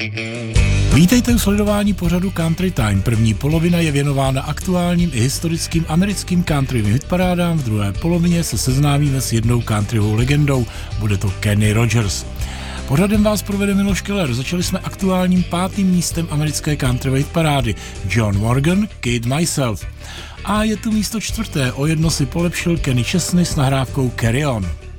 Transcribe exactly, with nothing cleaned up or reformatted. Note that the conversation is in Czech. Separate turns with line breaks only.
Vítejte u sledování pořadu Country Time. První polovina je věnována aktuálním i historickým americkým countryovým hitparádám, v druhé polovině se seznámíme s jednou countryovou legendou, bude to Kenny Rogers. Pořadem vás provede Miloš Keller. Začali jsme aktuálním pátým místem americké countryové hitparády John Morgan, Kid Myself. A je tu místo čtvrté, o jedno si polepšil Kenny Chesney s nahrávkou Carry On.